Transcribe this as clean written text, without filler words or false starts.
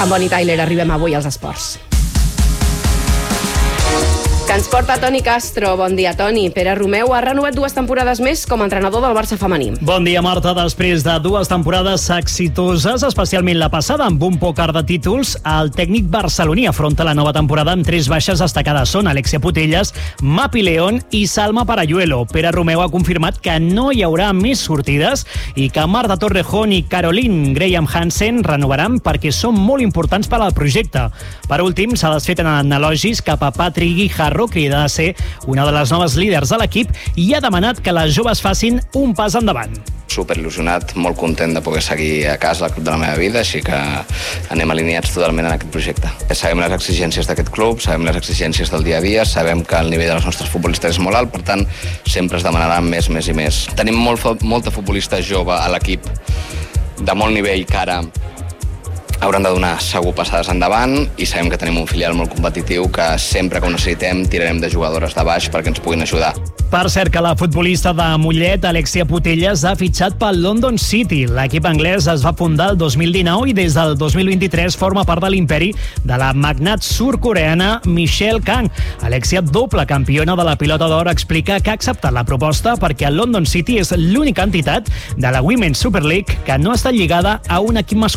Amb Bonnie Tyler arribem avui als esports. Que ens porta Toni Castro. Bon dia, Toni. Pere Romeu ha renovat 2 temporades més com a entrenador del Barça femení. Bon dia, Marta. Després de 2 temporades exitoses, especialment la passada amb un pòquer de títols, el tècnic barceloní afronta la nova temporada amb 3 baixes destacades. Són Alexia Putellas, Mapi León i Salma Parayuelo. Pere Romeu ha confirmat que no hi haurà més sortides i que Marta Torrejón i Caroline Graham Hansen renovaran perquè són molt importants per al projecte. Per últim, s'ha desfet en elogis cap a Patrick Guijarro, crida a ser una de les noves líders de l'equip, i ha demanat que les joves facin un pas endavant. Superil·lusionat, molt content de poder seguir a casa al club de la meva vida, així que anem alineats totalment en aquest projecte. Sabem les exigències d'aquest club, sabem les exigències del dia a dia, sabem que el nivell dels nostres futbolistes és molt alt, per tant, sempre es demanarà més i més. Tenim molta futbolista jove a l'equip de molt nivell que ara hauran de donar segur passades endavant, i sabem que tenim un filial molt competitiu que sempre que ho necessitem tirarem de jugadores de baix perquè ens puguin ajudar. Per cert, que la futbolista de Mollet, Alexia Putellas, ha fitxat pel London City. L'equip anglès es va fundar el 2019 i des del 2023 forma part de l'imperi de la magnat sud-coreana Michelle Kang. Alexia, doble campiona de la pilota d'or, explica que ha acceptat la proposta perquè el London City és l'única entitat de la Women's Super League que no està lligada a un equip masculí.